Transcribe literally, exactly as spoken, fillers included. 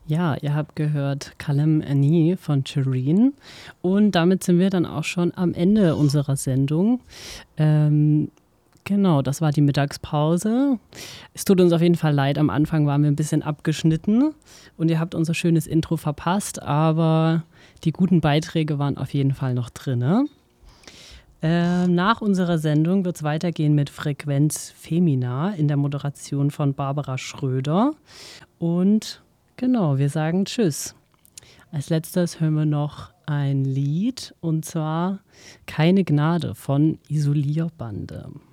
Ja, ihr habt gehört Kalem Ani von Shireen. Und damit sind wir dann auch schon am Ende unserer Sendung. Ähm, genau, das war die Mittagspause. Es tut uns auf jeden Fall leid, am Anfang waren wir ein bisschen abgeschnitten und ihr habt unser schönes Intro verpasst, aber die guten Beiträge waren auf jeden Fall noch drin. Äh, nach unserer Sendung wird es weitergehen mit Frequenz Femina in der Moderation von Barbara Schröder. Und genau, wir sagen Tschüss. Als letztes hören wir noch ein Lied, und zwar Keine Gnade von Isolierbande.